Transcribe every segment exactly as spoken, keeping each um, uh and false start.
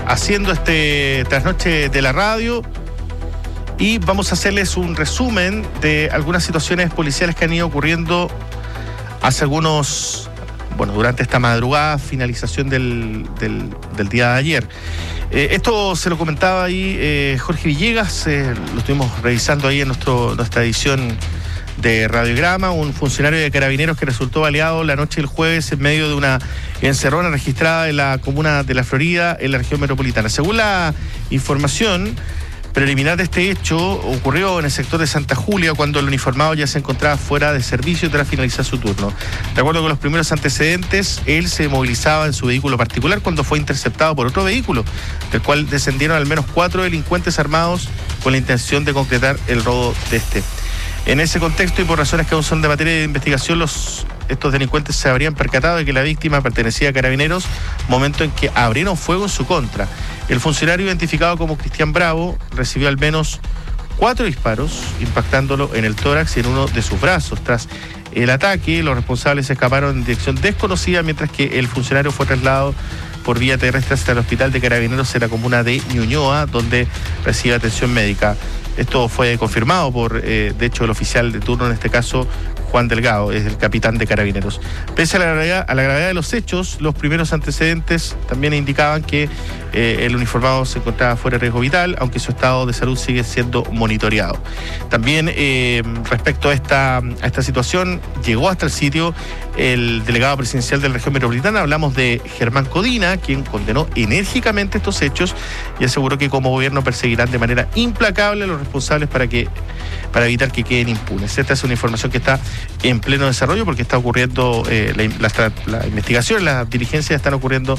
haciendo este trasnoche de la radio y vamos a hacerles un resumen de algunas situaciones policiales que han ido ocurriendo hace algunos, bueno, durante esta madrugada, finalización del, del, del día de ayer. Eh, esto se lo comentaba ahí eh, Jorge Villegas, eh, lo estuvimos revisando ahí en nuestro, nuestra edición de Radiograma, un funcionario de Carabineros que resultó baleado la noche del jueves en medio de una encerrona registrada en la comuna de La Florida, en la región metropolitana. Según la información preliminar de este hecho, ocurrió en el sector de Santa Julia cuando el uniformado ya se encontraba fuera de servicio tras finalizar su turno. De acuerdo con los primeros antecedentes, él se movilizaba en su vehículo particular cuando fue interceptado por otro vehículo, del cual descendieron al menos cuatro delincuentes armados con la intención de concretar el robo de este. En ese contexto y por razones que aún son de materia de investigación, los, estos delincuentes se habrían percatado de que la víctima pertenecía a Carabineros, momento en que abrieron fuego en su contra. El funcionario, identificado como Cristian Bravo, recibió al menos cuatro disparos, impactándolo en el tórax y en uno de sus brazos. Tras el ataque, los responsables escaparon en dirección desconocida, mientras que el funcionario fue trasladado por vía terrestre hasta el hospital de Carabineros en la comuna de Ñuñoa, donde recibe atención médica. Esto fue confirmado por, eh, de hecho, el oficial de turno, en este caso, Juan Delgado, es el capitán de Carabineros. Pese a la gravedad, a la gravedad de los hechos, los primeros antecedentes también indicaban que eh, el uniformado se encontraba fuera de riesgo vital, aunque su estado de salud sigue siendo monitoreado. También eh, respecto a esta, a esta situación, llegó hasta el sitio el delegado presidencial de la región metropolitana. Hablamos de Germán Codina, quien condenó enérgicamente estos hechos y aseguró que como gobierno perseguirán de manera implacable a los responsables para que para evitar que queden impunes. Esta es una información que está en pleno desarrollo porque está ocurriendo, eh, la, la, la investigación, las diligencias están ocurriendo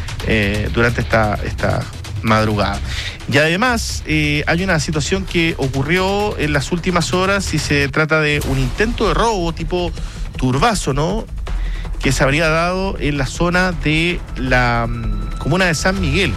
eh, durante esta, esta madrugada. Y además eh, hay una situación que ocurrió en las últimas horas y se trata de un intento de robo tipo turbazo, ¿no?, que se habría dado en la zona de la um, comuna de San Miguel.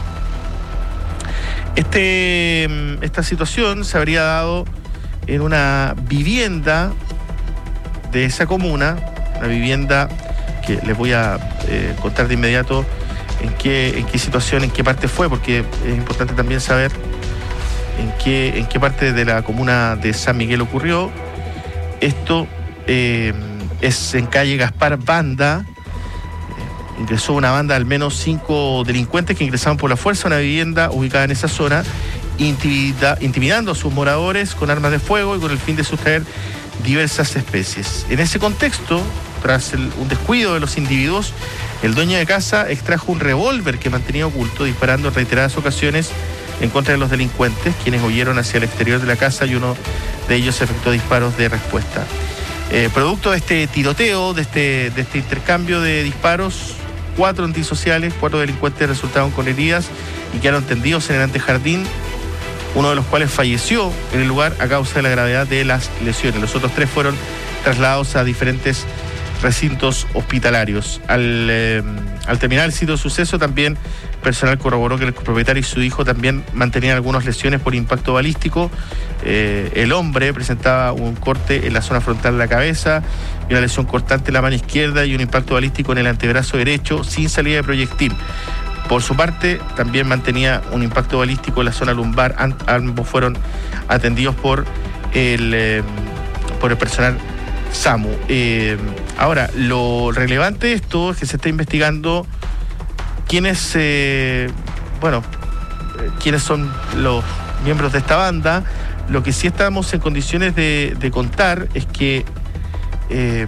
Este, esta situación se habría dado en una vivienda de esa comuna, una vivienda que les voy a eh, contar de inmediato en qué, en qué situación, en qué parte fue, porque es importante también saber en qué, en qué parte de la comuna de San Miguel ocurrió. Esto eh, es en calle Gaspar Banda. Eh, ingresó una banda de al menos cinco delincuentes que ingresaban por la fuerza a una vivienda ubicada en esa zona, Intimida, intimidando a sus moradores con armas de fuego y con el fin de sustraer diversas especies. En ese contexto, tras el, un descuido de los individuos, el dueño de casa extrajo un revólver que mantenía oculto, disparando en reiteradas ocasiones en contra de los delincuentes, quienes huyeron hacia el exterior de la casa y uno de ellos efectuó disparos de respuesta. Eh, producto de este tiroteo, de este, de este intercambio de disparos, cuatro antisociales, cuatro delincuentes resultaron con heridas y quedaron tendidos en el antejardín, uno de los cuales falleció en el lugar a causa de la gravedad de las lesiones. Los otros tres fueron trasladados a diferentes recintos hospitalarios. Al, eh, al terminar el sitio de suceso, también personal corroboró que el propietario y su hijo también mantenían algunas lesiones por impacto balístico. Eh, el hombre presentaba un corte en la zona frontal de la cabeza, y una lesión cortante en la mano izquierda y un impacto balístico en el antebrazo derecho sin salida de proyectil. Por su parte, también mantenía un impacto balístico en la zona lumbar. Ambos fueron atendidos por el, eh, por el personal SAMU. Eh, ahora, lo relevante de esto es que se está investigando quiénes, eh, bueno, eh, quiénes son los miembros de esta banda. Lo que sí estamos en condiciones de, de contar es que eh,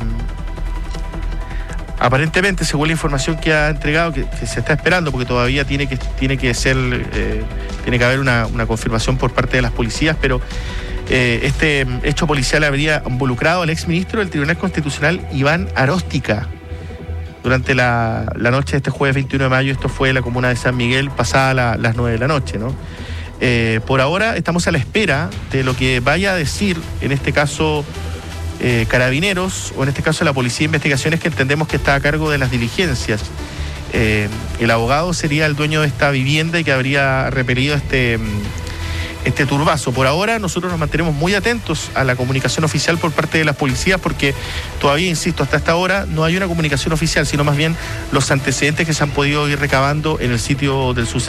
aparentemente, según la información que ha entregado, que, que se está esperando, porque todavía tiene que, tiene que ser, eh, tiene que haber una, una confirmación por parte de las policías, pero eh, este hecho policial habría involucrado al exministro del Tribunal Constitucional, Iván Aróstica, durante la, la noche de este jueves veintiuno de mayo. Esto fue en la comuna de San Miguel, pasada la, las nueve de la noche, ¿no? Eh, por ahora estamos a la espera de lo que vaya a decir, en este caso, Eh, Carabineros, o en este caso la Policía de Investigaciones, que entendemos que está a cargo de las diligencias. Eh, el abogado sería el dueño de esta vivienda y que habría repelido este, este turbazo. Por ahora nosotros nos mantenemos muy atentos a la comunicación oficial por parte de las policías, porque todavía, insisto, hasta esta hora no hay una comunicación oficial, sino más bien los antecedentes que se han podido ir recabando en el sitio del suceso.